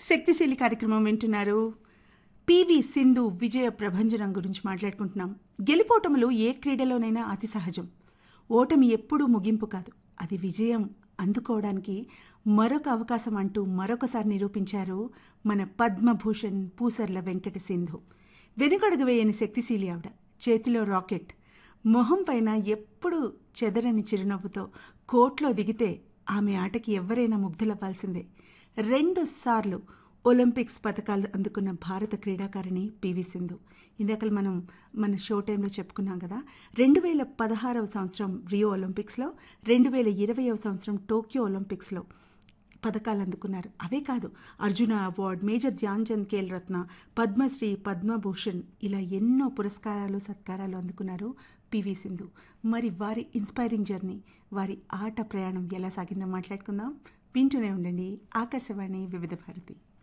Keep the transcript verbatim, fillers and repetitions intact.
శక్తిశీలి కార్యక్రమం వింటున్నారు. పివి సింధు విజయ ప్రభంజనం గురించి మాట్లాడుకుంటున్నాం. గెలుపోటములు ఏ క్రీడలోనైనా అతి సహజం. ఓటమి ఎప్పుడూ ముగింపు కాదు, అది విజయం అందుకోవడానికి మరొక అవకాశం అంటూ మరొకసారి నిరూపించారు మన పద్మభూషణ్ పూసర్ల వెంకట సింధు. వెనుకడుగు వేయని శక్తిశీలి ఆవిడ. చేతిలో రాకెట్, మొహం పైన ఎప్పుడు చెదరని చిరునవ్వుతో కోర్టులో దిగితే ఆమె ఆటకి ఎవరైనా ముగ్ధులవ్వాల్సిందే. రెండు సార్లు ఒలింపిక్స్ పథకాలు అందుకున్న భారత క్రీడాకారిణి పివి సింధు. ఇందాక మనం మన షో టైంలో చెప్పుకున్నాం కదా, రెండు వేల పదహారవ సంవత్సరం రియో ఒలింపిక్స్లో, రెండు వేల ఇరవైవ సంవత్సరం టోక్యో ఒలింపిక్స్లో పథకాలు అందుకున్నారు. అవే కాదు, అర్జున అవార్డ్, మేజర్ ధ్యాన్ చంద్ ఖేల్ రత్న, పద్మశ్రీ, పద్మభూషణ్, ఇలా ఎన్నో పురస్కారాలు సత్కారాలు అందుకున్నారు పివి సింధు. మరి వారి ఇన్స్పైరింగ్ జర్నీ, వారి ఆట ప్రయాణం ఎలా సాగిందో మాట్లాడుకుందాం. వింటూనే ఉండండి ఆకాశవాణి వివిధ భారతి.